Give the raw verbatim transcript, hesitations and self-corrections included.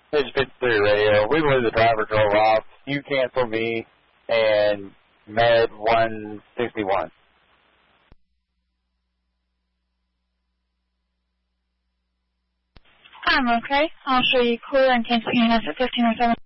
Page fifty-three radio. We believe the driver drove off. You cancel me and Med one sixty-one. I'm okay. I'll show you clear and cancel units at fifteen oh seven.